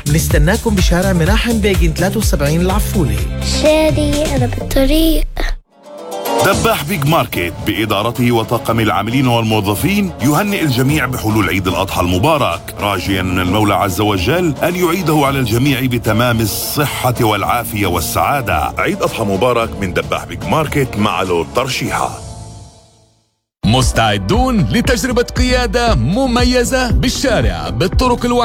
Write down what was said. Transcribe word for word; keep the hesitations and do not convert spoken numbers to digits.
بنستناكم بشارع مناحم بيجين ثلاثة وسبعين العفولي. شادي أنا بالطريق. دباح بيج ماركت بإدارته وطاقم العاملين والموظفين يهنئ الجميع بحلول عيد الأضحى المبارك، راجيا من المولى عز وجل أن يعيده على الجميع بتمام الصحة والعافية والسعادة. عيد أضحى مبارك من دباح بيج ماركت مع لو ترشيحة. مستعدون لتجربة قيادة مميزة بالشارع بالطرق الوعية